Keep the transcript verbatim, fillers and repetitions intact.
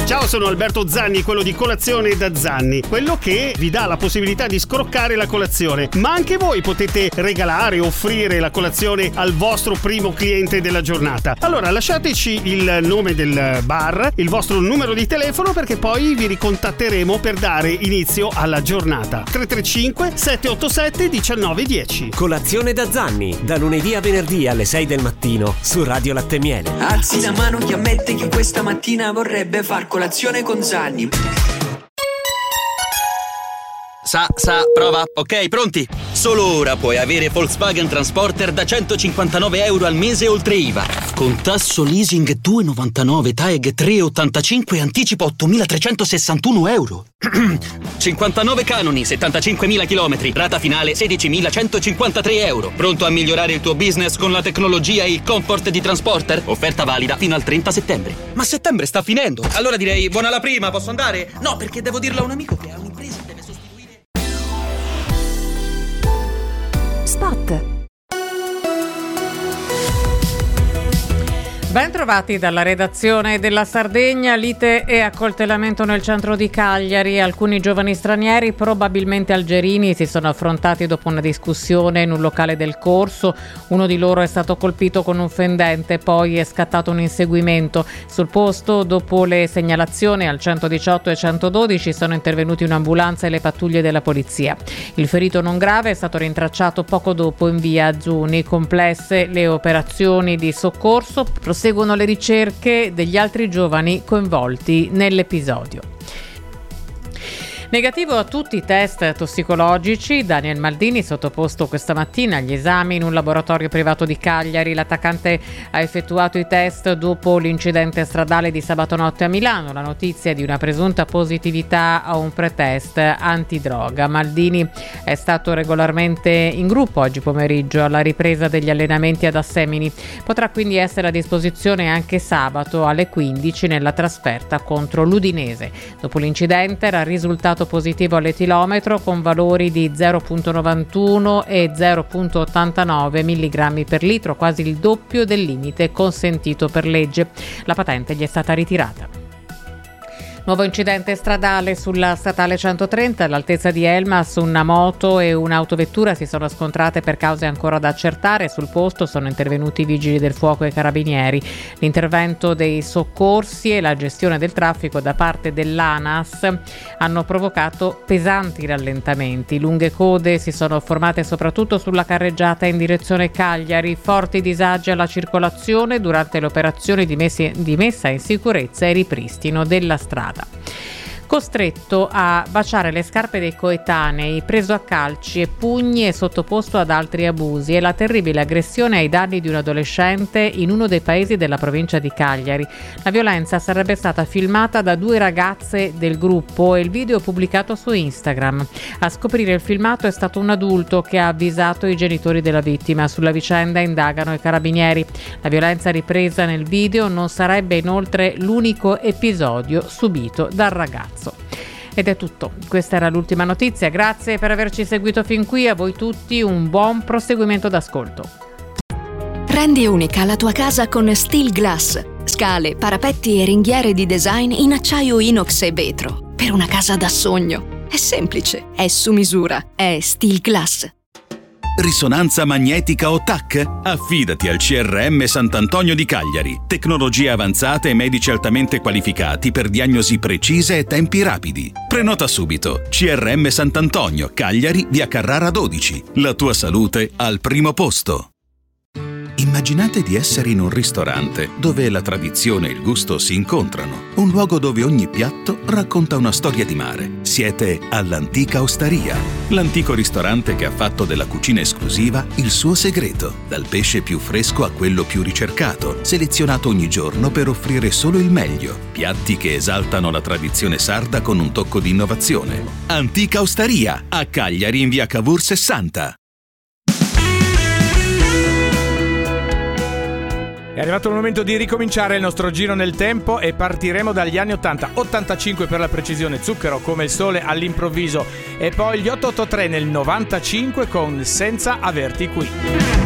Ciao, sono Alberto Zanni, quello di Colazione da Zanni, quello che vi dà la possibilità di scroccare la colazione, ma anche voi potete regalare, offrire la colazione al vostro primo cliente della giornata. Allora lasciateci il nome del bar, il vostro numero di telefono, perché poi vi ricontatteremo per dare inizio alla giornata. tre tre cinque sette otto sette uno nove uno zero. Colazione da Zanni, da lunedì a venerdì alle sei del mattino su Radio Latte Miele. Alzi la mano chi ammette che questa mattina vorrebbe far colazione con Zanni. Sa, sa, prova. Ok, pronti? Solo ora puoi avere Volkswagen Transporter da centocinquantanove euro al mese oltre I V A. Con tasso leasing due virgola novantanove, T A E G tre virgola ottantacinque e anticipo ottomilatrecentosessantuno euro. cinquantanove canoni, settantacinquemila chilometri, rata finale sedicimilacentocinquantatré euro. Pronto a migliorare il tuo business con la tecnologia e il comfort di Transporter? Offerta valida fino al trenta settembre. Ma settembre sta finendo. Allora direi buona la prima, posso andare? No, perché devo dirlo a un amico che ha un'impresa e deve sostituire. Spot. Ben trovati dalla redazione della Sardegna. Lite e accoltellamento nel centro di Cagliari. Alcuni giovani stranieri, probabilmente algerini, si sono affrontati dopo una discussione in un locale del Corso. Uno di loro è stato colpito con un fendente, poi è scattato un inseguimento. Sul posto, dopo le segnalazioni al centodiciotto e centododici, sono intervenuti un'ambulanza e le pattuglie della polizia. Il ferito non grave è stato rintracciato poco dopo in via Azzuni. Complesse le operazioni di soccorso. Seguono le ricerche degli altri giovani coinvolti nell'episodio. Negativo a tutti i test tossicologici, Daniel Maldini sottoposto questa mattina agli esami in un laboratorio privato di Cagliari. L'attaccante ha effettuato i test dopo l'incidente stradale di sabato notte a Milano. La notizia di una presunta positività a un pretest antidroga. Maldini è stato regolarmente in gruppo oggi pomeriggio alla ripresa degli allenamenti ad Assemini. Potrà quindi essere a disposizione anche sabato alle quindici nella trasferta contro l'Udinese. Dopo l'incidente era risultato positivo all'etilometro con valori di zero virgola novantuno e zero virgola ottantanove milligrammi per litro, quasi il doppio del limite consentito per legge. La patente gli è stata ritirata. Nuovo incidente stradale sulla statale centotrenta all'altezza di Elmas. Una moto e un'autovettura si sono scontrate per cause ancora da accertare. Sul posto sono intervenuti i vigili del fuoco e i carabinieri. L'intervento dei soccorsi e la gestione del traffico da parte dell'ANAS hanno provocato pesanti rallentamenti. Lunghe code si sono formate soprattutto sulla carreggiata in direzione Cagliari. Forti disagi alla circolazione durante le operazioni di, messi, di messa in sicurezza e ripristino della strada. Costretto a baciare le scarpe dei coetanei, preso a calci e pugni e sottoposto ad altri abusi, è la terribile aggressione ai danni di un adolescente in uno dei paesi della provincia di Cagliari. La violenza sarebbe stata filmata da due ragazze del gruppo e il video pubblicato su Instagram. A scoprire il filmato è stato un adulto che ha avvisato i genitori della vittima. Sulla vicenda indagano i carabinieri. La violenza ripresa nel video non sarebbe inoltre l'unico episodio subito dal ragazzo. Ed è tutto, questa era l'ultima notizia. Grazie per averci seguito fin qui, a voi tutti un buon proseguimento d'ascolto. Rendi unica la tua casa con Steel Glass. Scale, parapetti e ringhiere di design in acciaio inox e vetro. Per una casa da sogno. È semplice, è su misura, è Steel Glass. Risonanza magnetica o T A C? Affidati al C R M Sant'Antonio di Cagliari. Tecnologie avanzate e medici altamente qualificati per diagnosi precise e tempi rapidi. Prenota subito. C R M Sant'Antonio, Cagliari, via Carrara dodici. La tua salute al primo posto. Immaginate di essere in un ristorante dove la tradizione e il gusto si incontrano. Un luogo dove ogni piatto racconta una storia di mare. Siete all'Antica Osteria, l'antico ristorante che ha fatto della cucina esclusiva il suo segreto. Dal pesce più fresco a quello più ricercato, selezionato ogni giorno per offrire solo il meglio. Piatti che esaltano la tradizione sarda con un tocco di innovazione. Antica Osteria, a Cagliari in via Cavour sessanta. È arrivato il momento di ricominciare il nostro giro nel tempo e partiremo dagli anni ottanta, ottantacinque per la precisione, Zucchero come il sole all'improvviso, e poi gli otto otto tre nel novantacinque con Senza averti qui.